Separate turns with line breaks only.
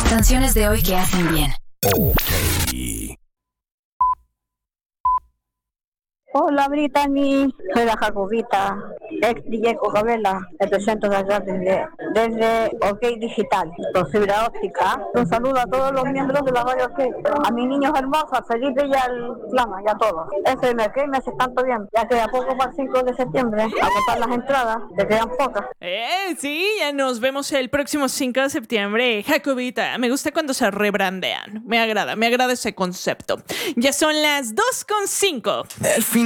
Canciones de hoy que hacen bien.
Ok.
Hola, Brittany. Soy la Jacobita, ex DJ Cocabela. Me presento desde OK Digital, con fibra óptica. Un saludo a todos los miembros de la radio OK. A mis niños hermosos, a Felipe y al Flama, y a todos. FMK me hace tanto bien. Ya queda poco para el 5 de septiembre. A contar las entradas, te quedan pocas.
Sí, ya nos vemos el próximo 5 de septiembre. Jacobita, me gusta cuando se rebrandean. Me agrada ese concepto. Ya son las 2:05.
El fin